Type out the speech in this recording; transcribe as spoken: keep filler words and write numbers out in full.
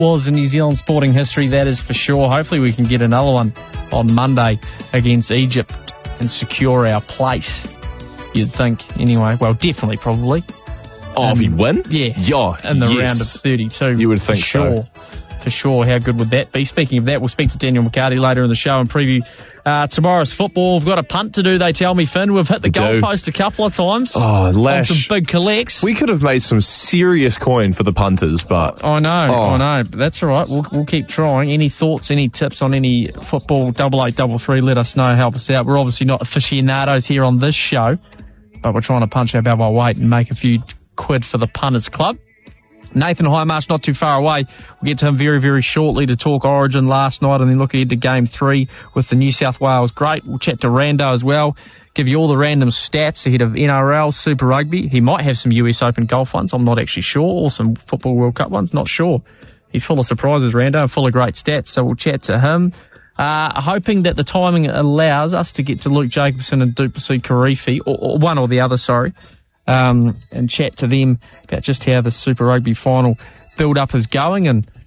Was in New Zealand sporting history, that is for sure. Hopefully we can get another one on Monday against Egypt and secure our place, you'd think. Anyway, well, definitely, probably. Oh, um, if we win? Yeah. Yeah, in the yes. round of thirty-two. You would think for sure. so. For sure. How good would that be? Speaking of that, we'll speak to Daniel McCarty later in the show and preview uh, tomorrow's football. We've got a punt to do, they tell me, Finn. We've hit the goalpost a couple of times. Oh, Lash. On some big collects. We could have made some serious coin for the punters, but... I know, oh. I know. But that's all right. We'll, we'll keep trying. Any thoughts, any tips on any football, double eight, double three, let us know. Help us out. We're obviously not aficionados here on this show, but we're trying to punch above our weight and make a few quid for the Punters Club. Nathan Highmarsh not too far away. We'll get to him very, very shortly to talk Origin last night and then look ahead to Game three with the New South Wales Great. We'll chat to Rando as well, give you all the random stats ahead of N R L, Super Rugby. He might have some U S Open golf ones, I'm not actually sure, or some Football World Cup ones, not sure. He's full of surprises, Rando, and full of great stats, so we'll chat to him. Uh, hoping that the timing allows us to get to Luke Jacobson and Duplessis Karifi, or, or one or the other, sorry. Um, and chat to them about just how the Super Rugby final build-up is going and